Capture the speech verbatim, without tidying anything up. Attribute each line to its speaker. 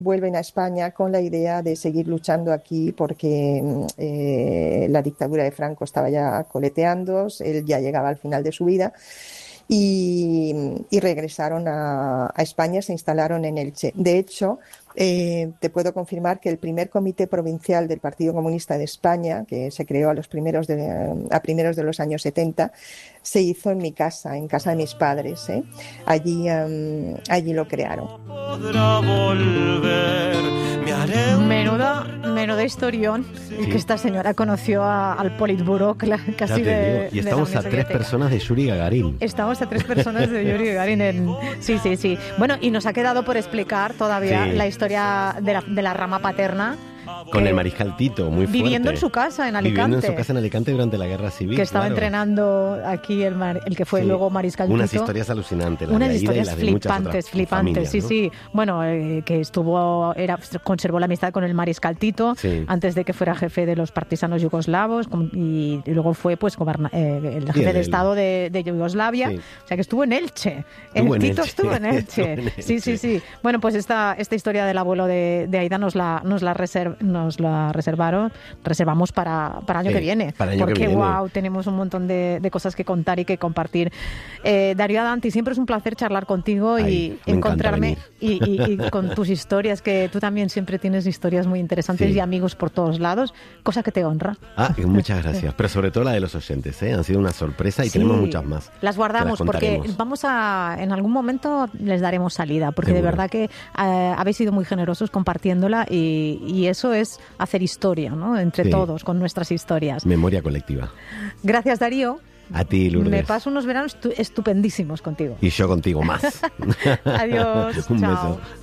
Speaker 1: vuelven a España con la idea de seguir luchando aquí porque eh, la dictadura de Franco estaba ya coleteando, él ya llegaba al final de su vida. Y, y regresaron a, a España, se instalaron en Elche. De hecho, eh, te puedo confirmar que el primer comité provincial del Partido Comunista de España, que se creó a los primeros de, a primeros de los años setenta, se hizo en mi casa, en casa de mis padres, ¿eh? Allí, um, allí lo crearon.
Speaker 2: Menuda, menuda historión, sí. Que esta señora conoció a, al Politburó casi de,
Speaker 3: y estamos a tres personas de Yuri Gagarin.
Speaker 2: Estamos a tres personas de Yuri Gagarin en... Sí, sí, sí. Bueno, y nos ha quedado por explicar todavía sí. la historia de la, de la rama paterna.
Speaker 3: Con el mariscal Tito, muy fuerte.
Speaker 2: Viviendo en su casa en Alicante.
Speaker 3: Viviendo en su casa en Alicante durante la Guerra Civil.
Speaker 2: Que estaba
Speaker 3: claro.
Speaker 2: entrenando aquí el, mar, el que fue sí. luego mariscal Tito.
Speaker 3: Unas historias alucinantes.
Speaker 2: Unas de historias las flipantes, de flipantes, familias, sí, ¿no? sí. Bueno, eh, que estuvo, era, conservó la amistad con el mariscal Tito sí. antes de que fuera jefe de los partisanos yugoslavos y, y luego fue pues goberna, eh, el jefe el, de Estado de, de Yugoslavia. Sí. O sea que estuvo en Elche.
Speaker 3: Estuvo
Speaker 2: el
Speaker 3: en
Speaker 2: Tito
Speaker 3: Elche.
Speaker 2: estuvo en Elche. en Elche. Sí, sí, sí. Bueno, pues esta, esta historia del abuelo de, de Aida nos la, nos la, reserv, nos la reservaron, reservamos para, para el año sí, que viene.
Speaker 3: Para el año
Speaker 2: porque,
Speaker 3: que viene.
Speaker 2: wow, tenemos un montón de, de cosas que contar y que compartir. Eh, Darío Adanti, siempre es un placer charlar contigo Ay, y encontrarme y, y, y con tus historias, que tú también siempre tienes historias muy interesantes sí. y amigos por todos lados, cosa que te honra.
Speaker 3: Ah, muchas gracias. Pero sobre todo la de los oyentes, ¿eh? Han sido una sorpresa y sí, tenemos muchas más.
Speaker 2: Las guardamos las porque vamos a, en algún momento les daremos salida, porque Seguro. de verdad que eh, habéis sido muy generosos compartiéndola y, y eso es hacer historia, ¿no? Entre sí. todos, con nuestras historias.
Speaker 3: Memoria colectiva.
Speaker 2: Gracias, Darío.
Speaker 3: A ti, Lourdes.
Speaker 2: Me paso unos veranos estupendísimos contigo.
Speaker 3: Y yo contigo más.
Speaker 2: Adiós.
Speaker 3: Un
Speaker 2: Chao.
Speaker 3: beso.